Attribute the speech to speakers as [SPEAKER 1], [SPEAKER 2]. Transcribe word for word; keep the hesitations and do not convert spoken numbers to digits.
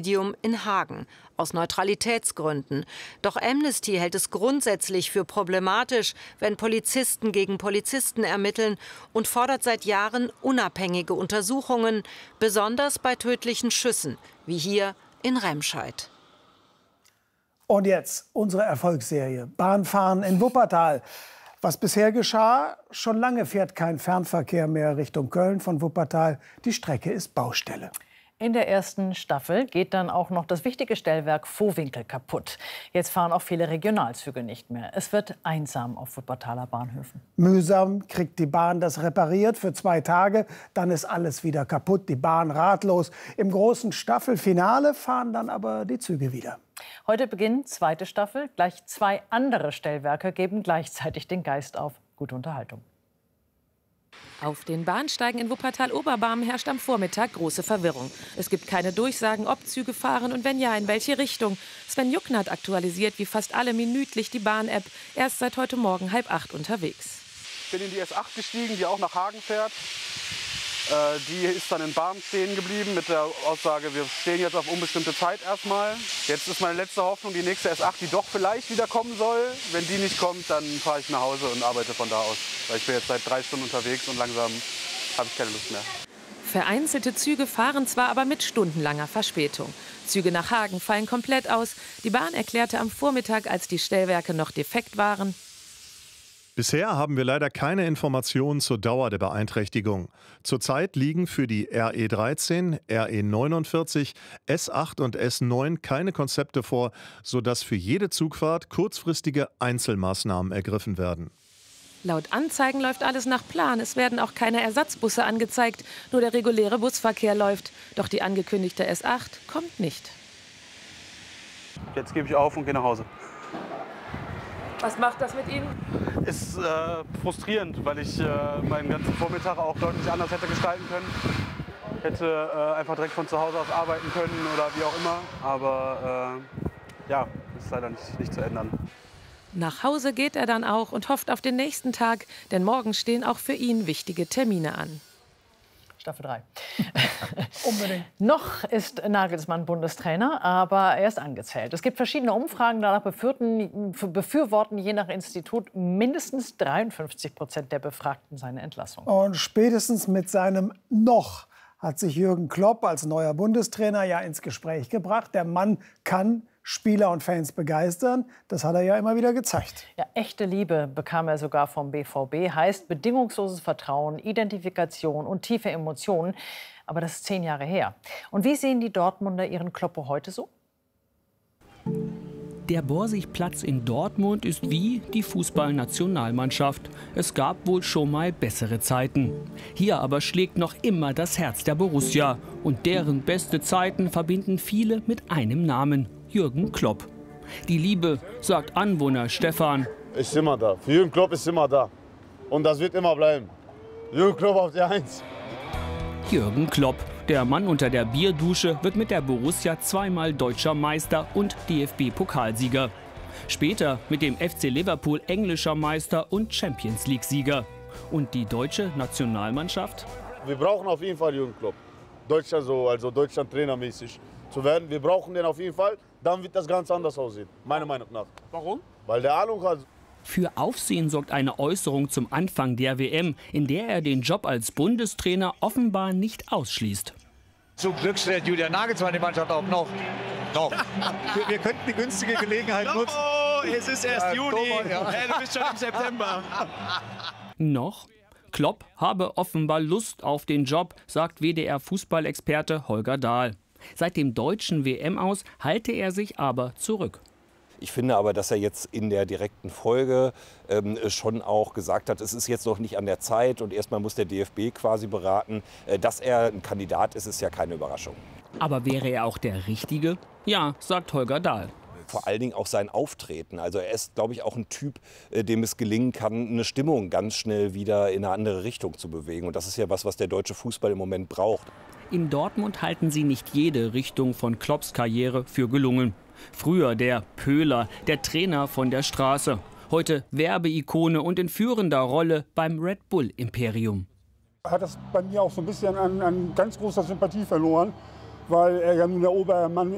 [SPEAKER 1] Stadium in Hagen aus Neutralitätsgründen. Doch Amnesty hält es grundsätzlich für problematisch, wenn Polizisten gegen Polizisten ermitteln und fordert seit Jahren unabhängige Untersuchungen, besonders bei tödlichen Schüssen, wie hier in Remscheid.
[SPEAKER 2] Und jetzt unsere Erfolgsserie Bahnfahren in Wuppertal. Was bisher geschah, schon lange fährt kein Fernverkehr mehr Richtung Köln von Wuppertal. Die Strecke ist Baustelle.
[SPEAKER 3] In der ersten Staffel geht dann auch noch das wichtige Stellwerk Vohwinkel kaputt. Jetzt fahren auch viele Regionalzüge nicht mehr. Es wird einsam auf Wuppertaler Bahnhöfen.
[SPEAKER 2] Mühsam kriegt die Bahn das repariert für zwei Tage. Dann ist alles wieder kaputt, die Bahn ratlos. Im großen Staffelfinale fahren dann aber die Züge wieder.
[SPEAKER 3] Heute beginnt zweite Staffel. Gleich zwei andere Stellwerke geben gleichzeitig den Geist auf. Gute Unterhaltung.
[SPEAKER 4] Auf den Bahnsteigen in Wuppertal-Oberbarm herrscht am Vormittag große Verwirrung. Es gibt keine Durchsagen, ob Züge fahren und wenn ja, in welche Richtung. Sven Jucknert aktualisiert wie fast alle minütlich die Bahn-App. Er ist seit heute Morgen halb acht unterwegs.
[SPEAKER 5] Ich bin in die S acht gestiegen, die auch nach Hagen fährt. Äh, die ist dann in Barm stehen geblieben mit der Aussage, wir stehen jetzt auf unbestimmte Zeit erstmal. Jetzt ist meine letzte Hoffnung, die nächste S acht, die doch vielleicht wieder kommen soll. Wenn die nicht kommt, dann fahre ich nach Hause und arbeite von da aus. Weil ich bin jetzt seit drei Stunden unterwegs und langsam habe ich keine Lust mehr.
[SPEAKER 4] Vereinzelte Züge fahren zwar, aber mit stundenlanger Verspätung. Züge nach Hagen fallen komplett aus. Die Bahn erklärte am Vormittag, als die Stellwerke noch defekt waren:
[SPEAKER 6] Bisher haben wir leider keine Informationen zur Dauer der Beeinträchtigung. Zurzeit liegen für die R E dreizehn, R E neunundvierzig, S acht und S neun keine Konzepte vor, sodass für jede Zugfahrt kurzfristige Einzelmaßnahmen ergriffen werden.
[SPEAKER 4] Laut Anzeigen läuft alles nach Plan. Es werden auch keine Ersatzbusse angezeigt. Nur der reguläre Busverkehr läuft. Doch die angekündigte S acht kommt nicht.
[SPEAKER 5] Jetzt gebe ich auf und gehe nach Hause.
[SPEAKER 4] Was macht das mit Ihnen?
[SPEAKER 5] Ist äh, frustrierend, weil ich äh, meinen ganzen Vormittag auch deutlich anders hätte gestalten können. Ich hätte äh, einfach direkt von zu Hause aus arbeiten können oder wie auch immer. Aber äh, ja, ist leider nicht, nicht zu ändern.
[SPEAKER 4] Nach Hause geht er dann auch und hofft auf den nächsten Tag, denn morgen stehen auch für ihn wichtige Termine an.
[SPEAKER 3] Staffel drei.
[SPEAKER 2] Unbedingt.
[SPEAKER 3] Noch ist Nagelsmann Bundestrainer, aber er ist angezählt. Es gibt verschiedene Umfragen, danach befürworten je nach Institut mindestens dreiundfünfzig Prozent der Befragten seine Entlassung.
[SPEAKER 2] Und spätestens mit seinem Noch hat sich Jürgen Klopp als neuer Bundestrainer ja ins Gespräch gebracht. Der Mann kann Spieler und Fans begeistern. Das hat er ja immer wieder gezeigt.
[SPEAKER 3] Ja, echte Liebe bekam er sogar vom B V B. Heißt bedingungsloses Vertrauen, Identifikation und tiefe Emotionen. Aber das ist zehn Jahre her. Und wie sehen die Dortmunder ihren Kloppo heute so?
[SPEAKER 7] Der Borsigplatz in Dortmund ist wie die Fußballnationalmannschaft. Es gab wohl schon mal bessere Zeiten. Hier aber schlägt noch immer das Herz der Borussia. Und deren beste Zeiten verbinden viele mit einem Namen: Jürgen Klopp. Die Liebe, sagt Anwohner Stefan,
[SPEAKER 8] ist immer da. Für Jürgen Klopp ist immer da. Und das wird immer bleiben. Jürgen Klopp auf die Eins.
[SPEAKER 7] Jürgen Klopp, der Mann unter der Bierdusche, wird mit der Borussia zweimal deutscher Meister und D F B-Pokalsieger. Später mit dem F C Liverpool englischer Meister und Champions-League-Sieger. Und die deutsche Nationalmannschaft?
[SPEAKER 8] Wir brauchen auf jeden Fall Jürgen Klopp. Deutscher so, also Deutschland trainermäßig zu werden. Wir brauchen den auf jeden Fall. Dann wird das ganz anders aussehen, meiner Meinung nach.
[SPEAKER 5] Warum?
[SPEAKER 8] Weil der Ahnung hat.
[SPEAKER 7] Für Aufsehen sorgt eine Äußerung zum Anfang der W M, in der er den Job als Bundestrainer offenbar nicht ausschließt.
[SPEAKER 9] Zum Glück stellt Julian Nagelsmann die Mannschaft auf. Noch. Noch. Wir, wir könnten die günstige Gelegenheit nutzen.
[SPEAKER 10] Oh, es ist erst
[SPEAKER 9] Äh,
[SPEAKER 10] Juni.
[SPEAKER 9] Thomas, ja.
[SPEAKER 10] Hey, du bist schon im September.
[SPEAKER 7] Noch? Klopp habe offenbar Lust auf den Job, sagt W D R-Fußballexperte Holger Dahl. Seit dem deutschen W M-Aus halte er sich aber zurück.
[SPEAKER 11] Ich finde aber, dass er jetzt in der direkten Folge ähm, schon auch gesagt hat, es ist jetzt noch nicht an der Zeit und erstmal muss der D F B quasi beraten. Äh, dass er ein Kandidat ist, ist ja keine Überraschung.
[SPEAKER 7] Aber wäre er auch der Richtige? Ja, sagt Holger Dahl.
[SPEAKER 11] Vor allen Dingen auch sein Auftreten. Also er ist, glaube ich, auch ein Typ, äh, dem es gelingen kann, eine Stimmung ganz schnell wieder in eine andere Richtung zu bewegen. Und das ist ja was, was der deutsche Fußball im Moment braucht.
[SPEAKER 7] In Dortmund halten sie nicht jede Richtung von Klopps Karriere für gelungen. Früher der Pöhler, der Trainer von der Straße. Heute Werbeikone und in führender Rolle beim Red Bull Imperium.
[SPEAKER 12] Hat das bei mir auch so ein bisschen an, an ganz großer Sympathie verloren, weil er ja nun der Obermann